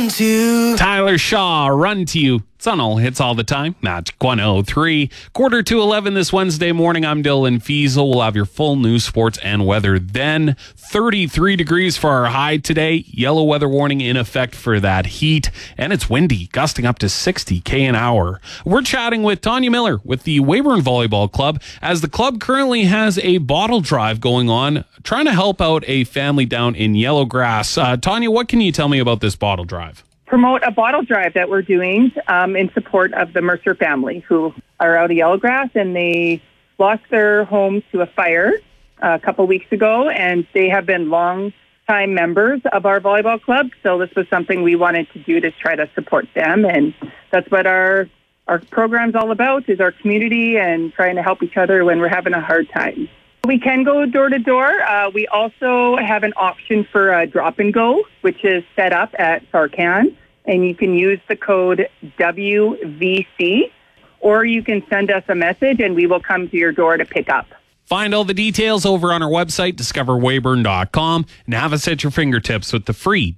run to. Tyler Shaw, Run to You. It's on all hits all the time. Magic 103. 11:15 this Wednesday morning. I'm Dylan Fiesel. We'll have your full news, sports, and weather then. 33 degrees for our high today. Yellow weather warning in effect for that heat. And it's windy, gusting up to 60 km an hour. We're chatting with Tanya Miller with the Weyburn Volleyball Club, as the club currently has a bottle drive going on, trying to help out a family down in Yellowgrass. Tanya, what can you tell me about this bottle drive? Promote a bottle drive that we're doing in support of the Mercer family who are out of Yellowgrass, and they lost their home to a fire a couple weeks ago, and they have been long-time members of our volleyball club, so this was something we wanted to do to try to support them, and that's what our program's all about, is our community and trying to help each other when we're having a hard time. We can go door to door. We also have an option for a drop and go, which is set up at Sarcan, and you can use the code WVC, or you can send us a message and we will come to your door to pick up. Find all the details over on our website, discoverweyburn.com, and have us at your fingertips with the free